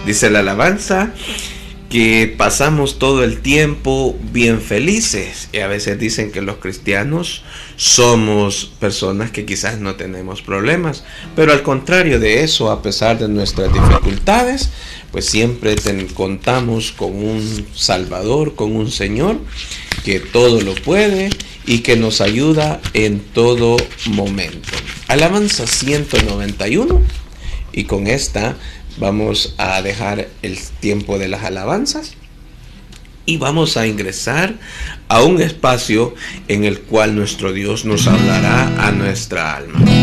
Dice la alabanza que pasamos todo el tiempo bien felices, y a veces dicen que los cristianos somos personas que quizás no tenemos problemas, pero al contrario de eso, a pesar de nuestras dificultades, pues siempre contamos con un Salvador, con un Señor que todo lo puede y que nos ayuda en todo momento. Alabanza 191, y con esta vamos a dejar el tiempo de las alabanzas y vamos a ingresar a un espacio en el cual nuestro Dios nos hablará a nuestra alma.